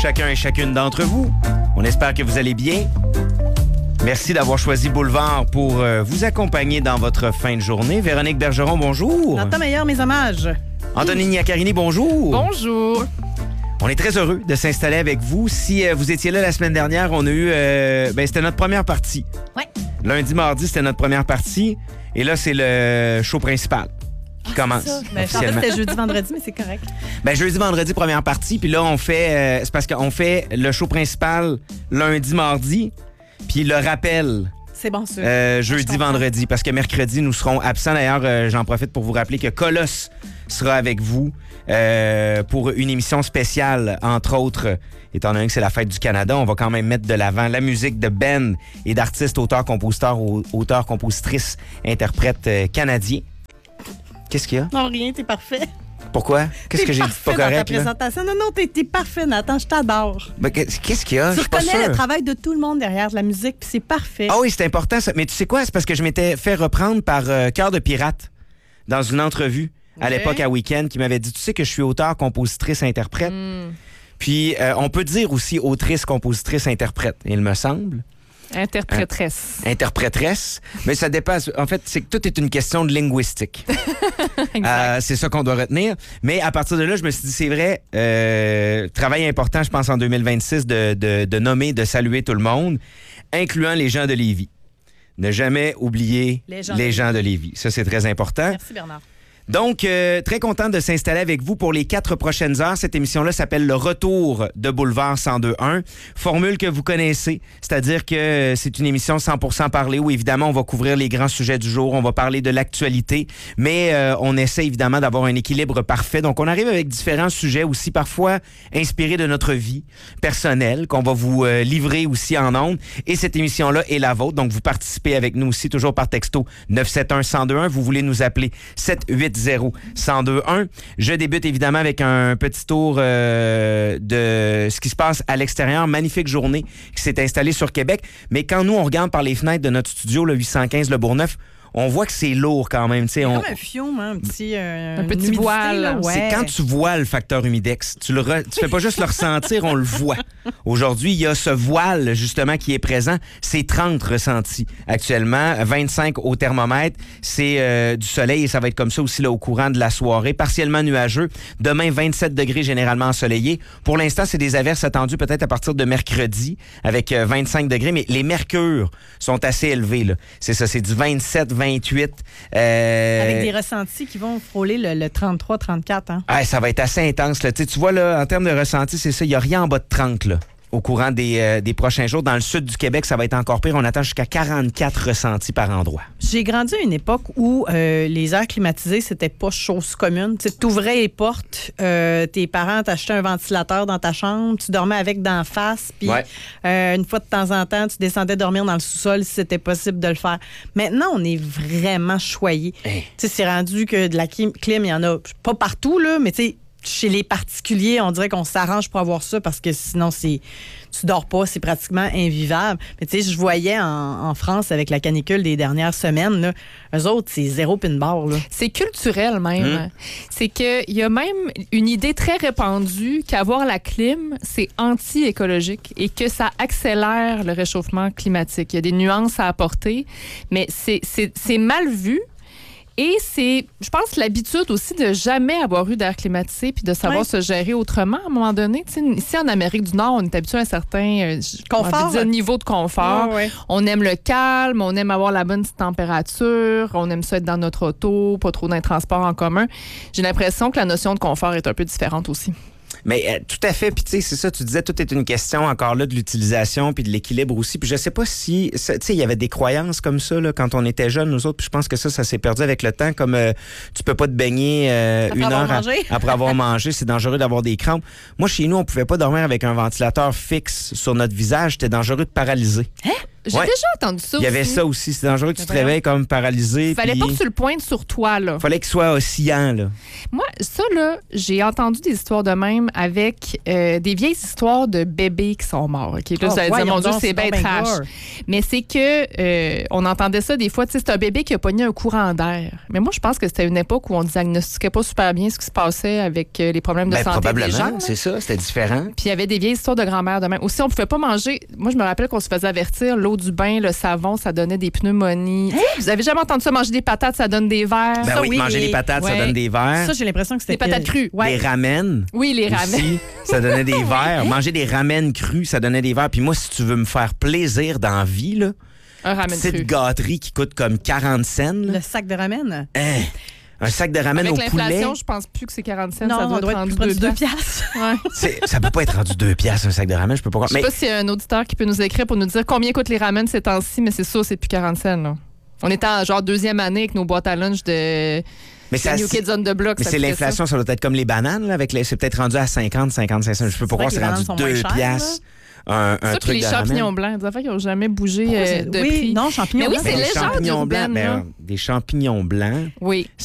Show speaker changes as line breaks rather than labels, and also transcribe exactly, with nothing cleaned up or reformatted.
chacun et chacune d'entre vous. On espère que vous allez bien. Merci d'avoir choisi Boulevard pour euh, vous accompagner dans votre fin de journée. Véronique Bergeron, bonjour.
Dans temps meilleur, mes hommages.
Anthony Niacarini, bonjour.
Bonjour.
On est très heureux de s'installer avec vous. Si euh, vous étiez là la semaine dernière, on a eu... Euh, ben, c'était notre première partie.
Ouais.
Lundi, mardi, c'était notre première partie. Et là, c'est le show principal qui
Ah,
commence
ça. Ben, je pensais
officiellement.
que c'était jeudi, vendredi, mais c'est correct.
Ben, jeudi, vendredi, première partie. Puis là, on fait... Euh, c'est parce qu'on fait le show principal lundi, mardi. Puis le rappel...
C'est bon, ça.
Euh,
Je
jeudi,
comprends.
vendredi, parce que mercredi, nous serons absents. D'ailleurs, euh, j'en profite pour vous rappeler que Colosse sera avec vous euh, pour une émission spéciale, entre autres, étant donné que c'est la fête du Canada, on va quand même mettre de l'avant la musique de band et d'artistes, auteurs, compositeurs, au- auteurs, compositrices, interprètes euh, canadiens. Qu'est-ce qu'il y a?
Non, rien, t'es parfait.
Pourquoi? Qu'est-ce
T'es
que j'ai dit
parfait
pas
dans ta
correct, là?
présentation. Non, non, t'es, t'es parfait, Nathan. Je t'adore.
Ben, qu'est- qu'est-ce qu'il y a?
Tu
Je suis pas
reconnais
sûr.
le travail de tout le monde derrière de la musique, puis c'est parfait.
Ah oui, c'est important ça. Mais tu sais quoi? C'est parce que je m'étais fait reprendre par euh, Cœur de Pirate dans une entrevue à
Ok.
l'époque à Week-end qui m'avait dit, tu sais que je suis auteur, compositrice, interprète. Puis euh, on peut dire aussi autrice, compositrice, interprète, il me semble.
Interprétresse.
Interprétresse, mais ça dépasse. En fait, c'est que tout est une question de linguistique. Euh, c'est ça qu'on doit retenir. Mais à partir de là, je me suis dit, c'est vrai, euh, travail important, je pense, en deux mille vingt-six, de, de, de nommer, de saluer tout le monde, incluant les gens de Lévis. Ne jamais oublier
Les gens
les
de
gens de Lévis. Ça, c'est très important.
Merci, Bernard.
Donc, euh, très content de s'installer avec vous pour les quatre prochaines heures. Cette émission-là s'appelle Le Retour de Boulevard cent deux point un. Formule que vous connaissez, c'est-à-dire que c'est une émission cent pour cent parlée où, évidemment, on va couvrir les grands sujets du jour, on va parler de l'actualité, mais euh, on essaie, évidemment, d'avoir un équilibre parfait. Donc, on arrive avec différents sujets aussi, parfois inspirés de notre vie personnelle, qu'on va vous euh, livrer aussi en ondes. Et cette émission-là est la vôtre. Donc, vous participez avec nous aussi, toujours par texto neuf sept un, un zéro deux un. Vous voulez nous appeler sept huit zéro, un zéro deux un. Je débute évidemment avec un petit tour euh, de ce qui se passe à l'extérieur. Magnifique journée qui s'est installée sur Québec. Mais quand nous, on regarde par les fenêtres de notre studio, le huit cent quinze Le Bourgneuf, on voit que c'est lourd quand même.
C'est
On...
comme un fiume, hein, un petit... euh,
Un
une
petit
humidité,
voile.
là, ouais.
C'est quand tu vois le facteur humidex. Tu le re- tu fais pas juste le ressentir, on le voit. Aujourd'hui, il y a ce voile, justement, qui est présent. C'est trente ressentis actuellement, vingt-cinq au thermomètre. C'est euh, du soleil et ça va être comme ça aussi là, au courant de la soirée. Partiellement nuageux. Demain, vingt-sept degrés généralement ensoleillés. Pour l'instant, c'est des averses attendues peut-être à partir de mercredi avec euh, vingt-cinq degrés, mais les mercures sont assez élevés. Là. C'est ça, c'est du vingt-sept, vingt-huit. Euh,
Avec des ressentis qui vont frôler le, le trente-trois trente-quatre. Hein.
Ah, ça va être assez intense. Là. Tu sais, tu vois, là, en termes de ressenti, c'est ça. Il n'y a rien en bas de trente là, au courant des, euh, des prochains jours. Dans le sud du Québec, ça va être encore pire. On attend jusqu'à quarante-quatre ressentis par endroit.
J'ai grandi à une époque où euh, les airs climatisés, c'était pas chose commune. Tu ouvrais les portes, euh, tes parents t'achetaient un ventilateur dans ta chambre, tu dormais avec d'en face, puis
Ouais.
euh, une fois de temps en temps, tu descendais dormir dans le sous-sol si c'était possible de le faire. Maintenant, on est vraiment choyés.
Hey.
Tu sais, c'est rendu que de la clim, clim, il y en a pas partout, là, mais tu sais, chez les particuliers, on dirait qu'on s'arrange pour avoir ça parce que sinon, c'est tu dors pas, c'est pratiquement invivable. Mais tu sais, je voyais en, en France avec la canicule des dernières semaines, là, eux autres, c'est zéro pin bar. Là.
C'est culturel même.
Hum.
C'est qu'il y a même une idée très répandue qu'avoir la clim, c'est anti-écologique et que ça accélère le réchauffement climatique. Il y a des nuances à apporter, mais c'est, c'est, c'est mal vu. Et c'est, je pense, l'habitude aussi de jamais avoir eu d'air climatisé puis de savoir
Ouais.
se gérer autrement à un moment donné. Tu sais, ici, en Amérique du Nord, on est habitué à un certain euh,
Confort.
on va dire, niveau de confort.
Ouais, ouais.
On aime le calme, on aime avoir la bonne petite température, on aime ça être dans notre auto, pas trop dans les transports en commun. J'ai l'impression que la notion de confort est un peu différente aussi.
Mais euh, tout à fait. Puis tu sais, c'est ça, tu disais, tout est une question encore là de l'utilisation puis de l'équilibre aussi. Puis je sais pas si, tu sais, il y avait des croyances comme ça là, quand on était jeunes, nous autres. Puis je pense que ça, ça s'est perdu avec le temps. Comme euh, tu peux pas te baigner euh,
Après
une
avoir
heure à-
mangé.
après avoir mangé, c'est dangereux d'avoir des crampes. Moi, chez nous, on pouvait pas dormir avec un ventilateur fixe sur notre visage. C'était dangereux de paralyser.
Hein?
J'ai
Ouais.
déjà entendu ça
Il y avait
aussi.
ça aussi. C'est dangereux que tu
Mais
te
voyons.
réveilles comme paralysé.
Il fallait
puis
pas que tu le pointes sur toi, là.
fallait qu'il soit oscillant, là.
Moi, ça, là, j'ai entendu des histoires de même avec euh, des vieilles histoires de bébés qui sont morts. OK? Là,
Oh,
vous allez dire,
voyons
mon Dieu,
donc,
c'est
c'est
bien
donc ben
trash.
gore.
Mais c'est que euh, on entendait ça des fois. Tu sais, c'est un bébé qui a pogné un courant d'air. Mais moi, je pense que c'était une époque où on diagnostiquait pas super bien ce qui se passait avec euh, les problèmes de
Ben,
santé des gens.
probablement,
là.
c'est ça. C'était différent.
Puis il y avait des vieilles histoires de grand-mère de même. Aussi, on pouvait pas manger. Moi, je me rappelle qu'on se faisait avertir, l'eau du bain, le savon, ça donnait des pneumonies. Vous avez jamais entendu ça, manger des patates, ça donne des vers?
Ben
Ça,
oui,
oui,
manger
et-
des patates, ça
ouais.
donne des verres.
Ça, j'ai l'impression que c'était...
Des patates crues.
Ouais.
Des ramen.
Oui, les ramen.
Aussi, ça donnait des verres. Manger des ramen crus, ça donnait des verres. Puis moi, si tu veux me faire plaisir dans la vie, là,
Un ramen
petite
cru.
gâterie qui coûte comme quarante cents, là,
Le sac de ramen?
hein, un sac de ramen
Avec
au poulet,
l'inflation, je pense plus que c'est quarante cents.
Non,
ça doit,
on doit
être
être
rendu
plus proche
deux
de deux
piastres.
piastres.
Ouais.
c'est- ça peut pas être rendu deux piastres un sac de ramen, je peux pas croire.
Je sais
Mais
pas s'il y a un auditeur qui peut nous écrire pour nous dire combien coûtent les ramen ces temps-ci, mais c'est sûr, c'est plus quarante cents. Là. On était en genre deuxième année avec nos boîtes à lunch de,
mais
de
ça-
New Kids on the Block.
mais
ça
c'est
coûtait
l'inflation, ça. doit être comme les bananes, là, avec les, c'est peut-être rendu à cinquante, cinquante-cinq cents. Je peux pas
vrai
croire que
que
c'est
les
rendu
bananes sont moins
deux
chères,
piastres. Un, un
Ça. Ça, puis
truc
les
de
champignons
ramen.
blancs, des affaires qui n'ont jamais bougé
Pourquoi
euh,
c'est-
de
oui,
prix.
non, champignons
Mais oui,
blancs,
c'est
Ben, des
légende,
champignons
Urbaine,
blancs,
là.
ben, des champignons blancs,
Oui.